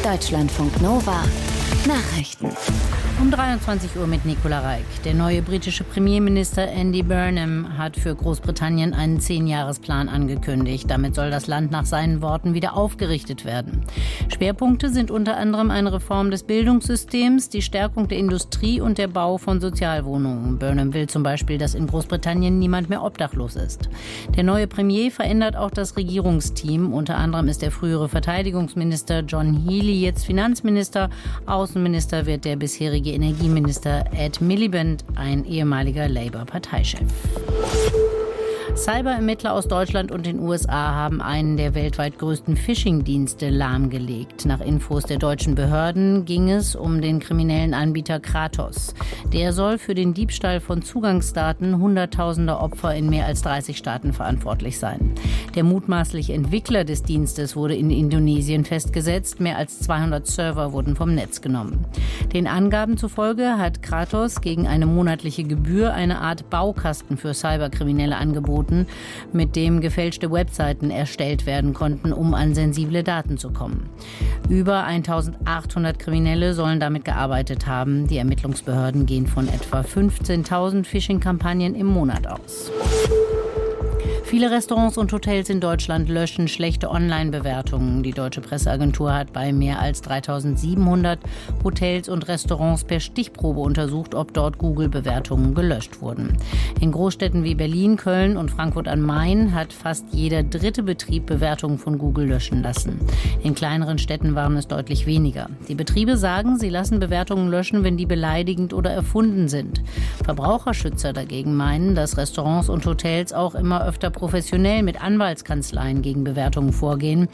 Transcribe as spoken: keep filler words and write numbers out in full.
Deutschlandfunk Nova Nachrichten. Um dreiundzwanzig Uhr mit Nicola Reik. Der neue britische Premierminister Andy Burnham hat für Großbritannien einen Zehnjahresplan angekündigt. Damit soll das Land nach seinen Worten wieder aufgerichtet werden. Schwerpunkte sind unter anderem eine Reform des Bildungssystems, die Stärkung der Industrie und der Bau von Sozialwohnungen. Burnham will zum Beispiel, dass in Großbritannien niemand mehr obdachlos ist. Der neue Premier verändert auch das Regierungsteam. Unter anderem ist der frühere Verteidigungsminister John Healey jetzt Finanzminister. Außenminister wird der bisherige Energieminister Ed Miliband, ein ehemaliger Labour-Parteichef. Cyberermittler aus Deutschland und den U S A haben einen der weltweit größten Phishing-Dienste lahmgelegt. Nach Infos der deutschen Behörden ging es um den kriminellen Anbieter Kratos. Der soll für den Diebstahl von Zugangsdaten hunderttausender Opfer in mehr als dreißig Staaten verantwortlich sein. Der mutmaßliche Entwickler des Dienstes wurde in Indonesien festgesetzt. Mehr als zweihundert Server wurden vom Netz genommen. Den Angaben zufolge hat Kratos gegen eine monatliche Gebühr eine Art Baukasten für Cyberkriminelle angeboten, mit dem gefälschte Webseiten erstellt werden konnten, um an sensible Daten zu kommen. Über eintausendachthundert Kriminelle sollen damit gearbeitet haben. Die Ermittlungsbehörden gehen von etwa fünfzehntausend Phishing-Kampagnen im Monat aus. Viele Restaurants und Hotels in Deutschland löschen schlechte Online-Bewertungen. Die Deutsche Presseagentur hat bei mehr als dreitausendsiebenhundert Hotels und Restaurants per Stichprobe untersucht, ob dort Google-Bewertungen gelöscht wurden. In Großstädten wie Berlin, Köln und Frankfurt am Main hat fast jeder dritte Betrieb Bewertungen von Google löschen lassen. In kleineren Städten waren es deutlich weniger. Die Betriebe sagen, sie lassen Bewertungen löschen, wenn die beleidigend oder erfunden sind. Verbraucherschützer dagegen meinen, dass Restaurants und Hotels auch immer öfter professionell mit Anwaltskanzleien gegen Bewertungen vorgehen.